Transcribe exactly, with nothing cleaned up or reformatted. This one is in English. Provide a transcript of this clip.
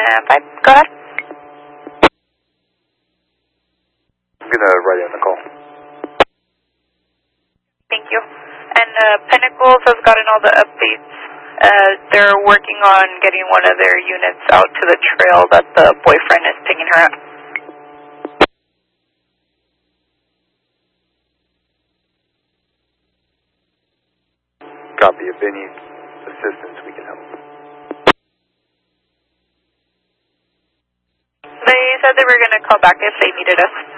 And five, go ahead. I'm going to write in the call. Thank you. And uh, Pinnacles has gotten all the updates. Uh, they're working on getting one of their units out to the trail that the boyfriend is picking her up. Copy. If they need assistance, we can help. They said they were going to call back if they needed us.